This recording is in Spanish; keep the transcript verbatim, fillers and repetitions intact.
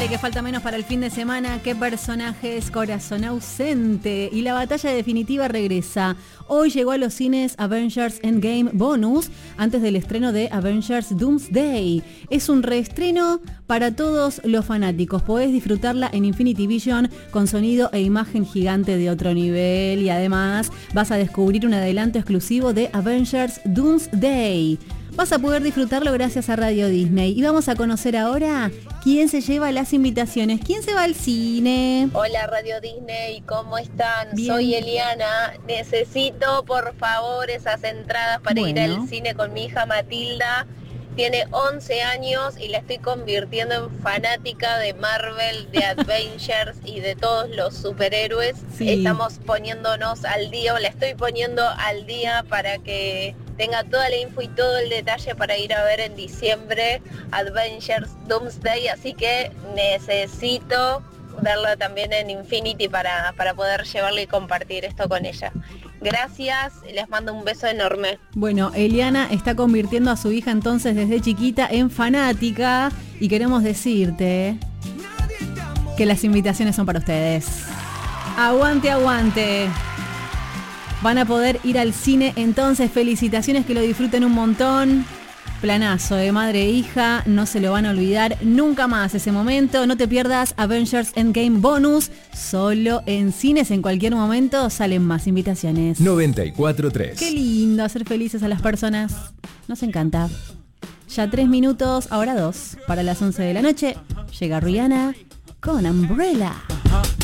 Dale, que falta menos para el fin de semana. ¿Qué personajes? Corazón ausente. Y la batalla definitiva regresa. Hoy llegó a los cines Avengers Endgame Bonus, antes del estreno de Avengers Doomsday. Es un reestreno para todos los fanáticos. Podés disfrutarla en Infinity Vision con sonido e imagen gigante de otro nivel. Y además vas a descubrir un adelanto exclusivo de Avengers Doomsday. Vas a poder disfrutarlo gracias a Radio Disney. Y vamos a conocer ahora quién se lleva las invitaciones. ¿Quién se va al cine? Hola Radio Disney, ¿cómo están? Bien. Soy Eliana. Necesito por favor esas entradas para Bueno. ir al cine con mi hija Matilda. Tiene once años y la estoy convirtiendo en fanática de Marvel, de Avengers y de todos los superhéroes. Sí. Estamos poniéndonos al día, o la estoy poniendo al día para que tenga toda la info y todo el detalle para ir a ver en diciembre Avengers Doomsday, así que necesito verla también en Infinity para, para poder llevarla y compartir esto con ella. Gracias, les mando un beso enorme. Bueno, Eliana está convirtiendo a su hija entonces desde chiquita en fanática y queremos decirte que las invitaciones son para ustedes. Aguante, aguante. Van a poder ir al cine entonces. Felicitaciones, que lo disfruten un montón. Planazo de madre e hija, no se lo van a olvidar nunca más ese momento. No te pierdas Avengers Endgame Bonus, solo en cines. En cualquier momento salen más invitaciones. noventa y cuatro punto tres. Qué lindo hacer felices a las personas. Nos encanta. Ya tres minutos, ahora dos. Para las once de la noche llega Rihanna con Umbrella.